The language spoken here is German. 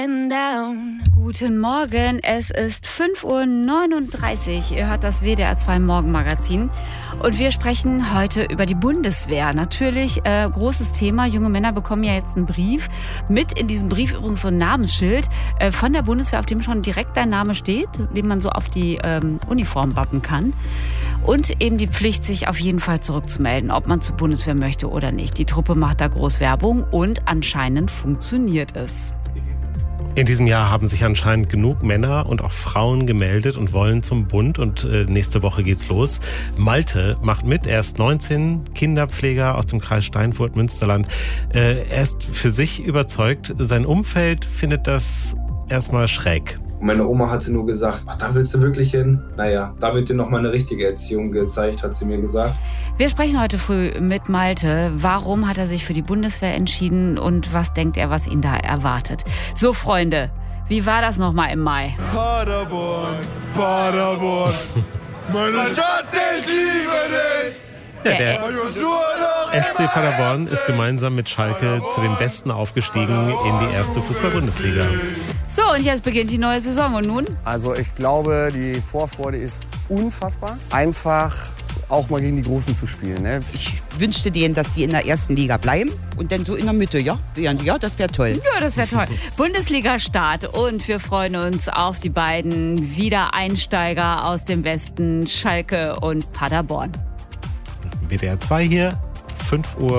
Guten Morgen, es ist 5:39 Uhr. Ihr hört das WDR 2 Morgenmagazin. Und wir sprechen heute über die Bundeswehr. Natürlich großes Thema. Junge Männer bekommen ja jetzt einen Brief. Mit in diesem Brief übrigens so ein Namensschild von der Bundeswehr, auf dem schon direkt dein Name steht, den man so auf die Uniform bappen kann. Und eben die Pflicht, sich auf jeden Fall zurückzumelden, ob man zur Bundeswehr möchte oder nicht. Die Truppe macht da groß Werbung und anscheinend funktioniert es. In diesem Jahr haben sich anscheinend genug Männer und auch Frauen gemeldet und wollen zum Bund und nächste Woche geht's los. Malte macht mit, er ist 19, Kinderpfleger aus dem Kreis Steinfurt-Münsterland. Er ist für sich überzeugt, sein Umfeld findet das erstmal schräg. Meine Oma hatte nur gesagt, ach, da willst du wirklich hin? Naja, da wird dir noch mal eine richtige Erziehung gezeigt, hat sie mir gesagt. Wir sprechen heute früh mit Malte. Warum hat er sich für die Bundeswehr entschieden und was denkt er, was ihn da erwartet? So, Freunde, wie war das nochmal im Mai? Paderborn, Paderborn, meine Stadt, ich liebe dich! Ja, der SC Paderborn ist gemeinsam mit Schalke zu den Besten aufgestiegen in die erste Fußball-Bundesliga. So, und jetzt beginnt die neue Saison. Und nun? Also ich glaube, die Vorfreude ist unfassbar. Einfach auch mal gegen die Großen zu spielen. Ne? Ich wünschte denen, dass die in der ersten Liga bleiben und dann so in der Mitte, ja? Ja, das wäre toll. Ja, das wäre toll. Bundesliga-Start und wir freuen uns auf die beiden Wiedereinsteiger aus dem Westen, Schalke und Paderborn. WDR 2 hier, 5 Uhr.